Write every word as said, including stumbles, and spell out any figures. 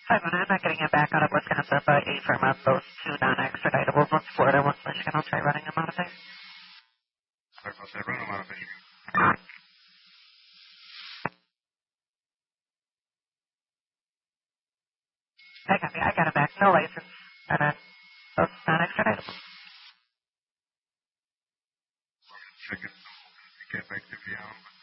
Hi, but I'm not getting it back out of Wisconsin, but A firm up those two non-extraditables. One's Florida, one's Michigan. I'll try running them out of there. Sorry about that. Run them out of Michigan. I got me. I got it back. No license. And then those non-extraditables. Chicken. You can't make the Vion, but